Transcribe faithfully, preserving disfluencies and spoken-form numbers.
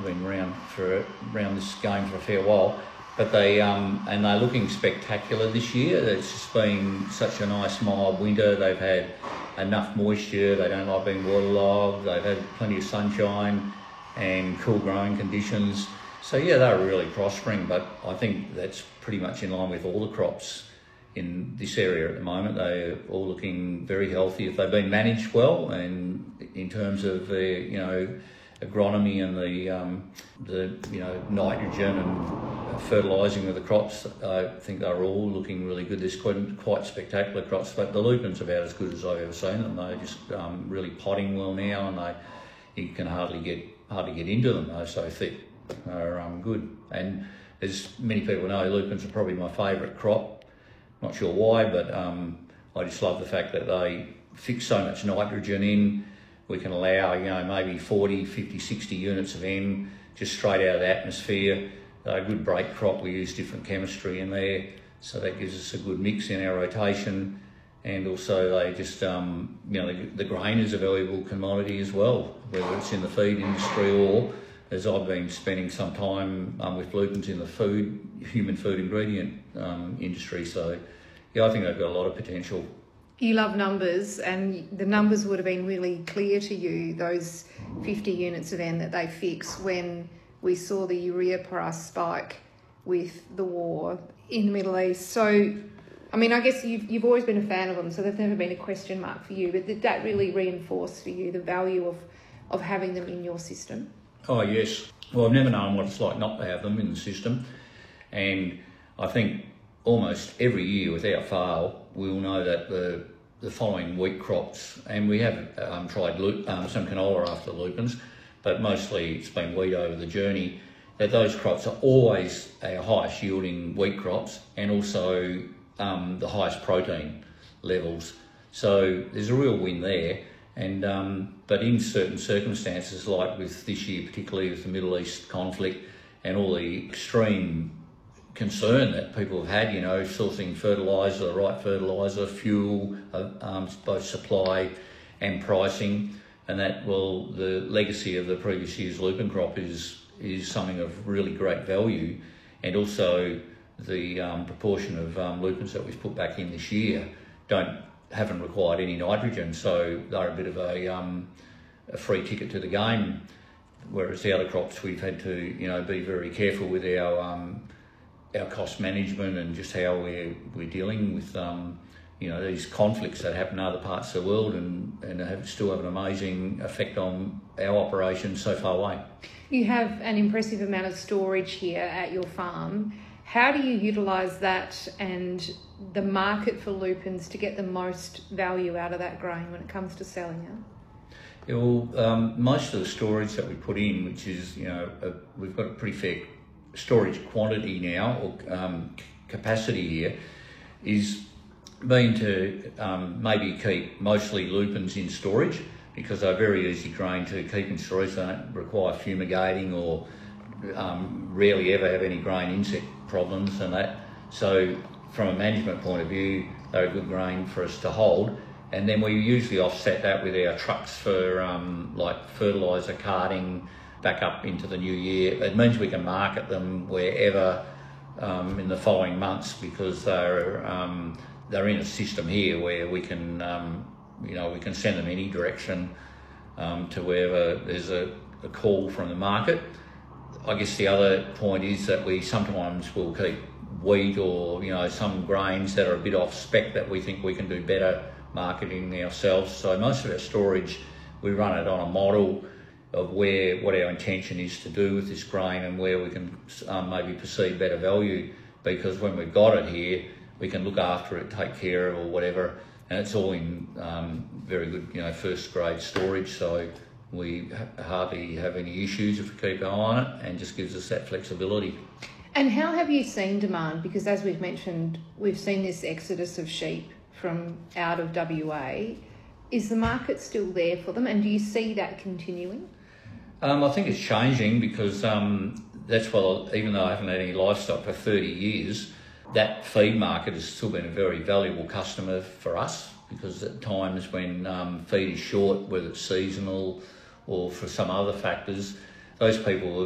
been around for around this game for a fair while. But they um, and they're looking spectacular this year. It's just been such a nice mild winter. They've had enough moisture. They don't like being waterlogged. They've had plenty of sunshine and cool growing conditions. So yeah, they're really prospering. But I think that's pretty much in line with all the crops in this area at the moment. They're all looking very healthy if they've been managed well, and in terms of the you know agronomy and the um, the you know nitrogen and fertilising of the crops. I think they're all looking really good. There's quite, quite spectacular crops, but the lupins are about as good as I've ever seen them. They're just um, really potting well now, and they you can hardly get hardly get into them. They're so thick. They're um, good, and as many people know, lupins are probably my favourite crop. Not sure why, but um, I just love the fact that they fix so much nitrogen in. We can allow, you know, maybe forty, fifty, sixty units of N just straight out of the atmosphere. They're a good break crop. We use different chemistry in there, so that gives us a good mix in our rotation. And also they just, um, you know, the, the grain is a valuable commodity as well, whether it's in the feed industry or, as I've been spending some time um, with lupins in the food, human food ingredient um, industry. So, yeah, I think they've got a lot of potential. You love numbers, and the numbers would have been really clear to you, those fifty units of N that they fix when we saw the urea price spike with the war in the Middle East. So, I mean, I guess you've, you've always been a fan of them, so there's never been a question mark for you, but did that really reinforce for you the value of, of having them in your system? Oh, yes. Well, I've never known what it's like not to have them in the system, and I think almost every year without fail, we'll know that the the following wheat crops, and we have um, tried um, some canola after lupins, but mostly it's been wheat over the journey, that those crops are always our highest yielding wheat crops, and also um, the highest protein levels. So there's a real win there. And um, but in certain circumstances, like with this year, particularly with the Middle East conflict and all the extreme concern that people have had, you know, sourcing fertiliser, the right fertiliser, fuel, uh, um, both supply and pricing, and that, well, the legacy of the previous year's lupin crop is is something of really great value, and also the um, proportion of um, lupins that we've put back in this year don't haven't required any nitrogen, so they're a bit of a um, a free ticket to the game, whereas the other crops we've had to, you know, be very careful with our um, our cost management and just how we're we're dealing with um, you know these conflicts that happen in other parts of the world, and and have still have an amazing effect on our operations so far away. You have an impressive amount of storage here at your farm. How do you utilise that and the market for lupins to get the most value out of that grain when it comes to selling it? Yeah, well, um, most of the storage that we put in, which is, you know, a, we've got a pretty fair storage quantity now, or um, capacity here, is been to um, maybe keep mostly lupins in storage, because they're very easy grain to keep in storage. They don't require fumigating or um, rarely ever have any grain insect problems and that. So from a management point of view, they're a good grain for us to hold. And then we usually offset that with our trucks for um, like fertiliser carting back up into the new year. It means we can market them wherever um, in the following months, because they're um, they're in a system here where we can um, you know we can send them any direction um, to wherever there's a, a call from the market. I guess the other point is that we sometimes will keep wheat or you know some grains that are a bit off spec that we think we can do better marketing ourselves. So most of our storage, we run it on a model of where what our intention is to do with this grain and where we can um, maybe perceive better value, because when we've got it here, we can look after it, take care of it or whatever, and it's all in um, very good, you know, first grade storage. So we ha- hardly have any issues if we keep an eye on it, and just gives us that flexibility. And how have you seen demand? Because as we've mentioned, we've seen this exodus of sheep from out of W A. Is the market still there for them, and do you see that continuing? Um, I think it's changing, because um, that's why, even though I haven't had any livestock for thirty years, that feed market has still been a very valuable customer for us, because at times when um, feed is short, whether it's seasonal or for some other factors, those people